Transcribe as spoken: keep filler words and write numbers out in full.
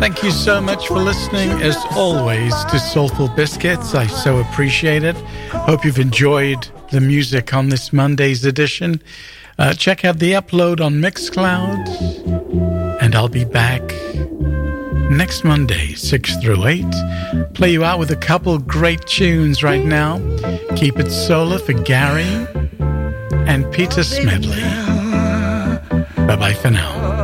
Thank you so much for listening, as always, to Soulful Biscuits. I so appreciate it. Hope you've enjoyed the music on this Monday's edition. Uh, check out the upload on Mixcloud. And I'll be back next Monday, six through eight. Play you out with a couple great tunes right now. Keep It Solar for Gary and Peter Smedley. Bye-bye for now.